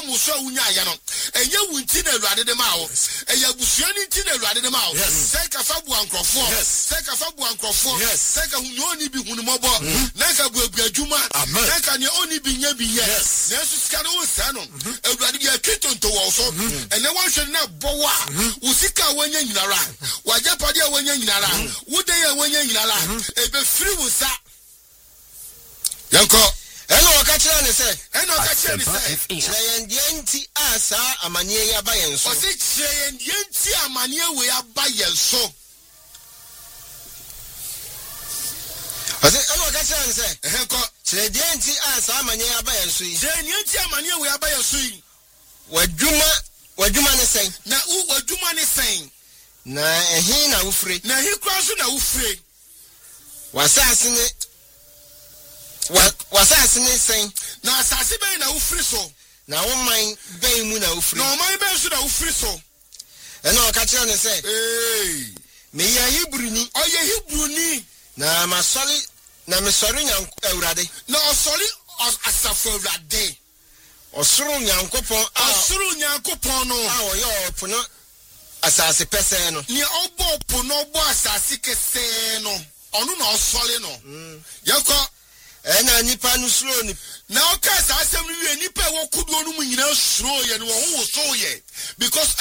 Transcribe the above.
wo so wunya ya no enye wunti na Awurade de ma wo eya busua ni nti na Awurade de ma wo se ka fa bu ankrofo se ka fa bu ankrofo se ka hunyo oni bi hunmobo na ka bu adwuma na ka ne oni bi nya bi ye na so sika no wo sa no Awurade ya twitonto wo so ene wo hwe na bowa wo sika wanya nyinara waje pade a wanya nyinara wo de ya wanya nyinara ebe firi wo sa yanko eno wakachira ne se cheyendenti asa amanie ya ba yenso o se cheyendenti amanie we ya ba yenso o se eno wakachira ne se enko cheyendenti asa amanie ya ba yenso yi cheyendenti amanie we ya ba yenso yi wadwuma ne sen na wadwuma ne sen na ehin na ufre na hi kwaso na ufre wasase ne sen na asase ben na ufre so na woman ben mu na ufre na woman ben so na ufre so eno wakachira ne se me ya Hebrewni oye Hebrewni na mesori nyanko Awurade na osori asafo Awurade osoro nyankopon no a oyo pono asase pese no ni obo pono obo asase kese no onu na osole no yeko na nipa no suro ni na o ka asase mu wie nipa wo kudo no mu nyina suro ye no wo so ye because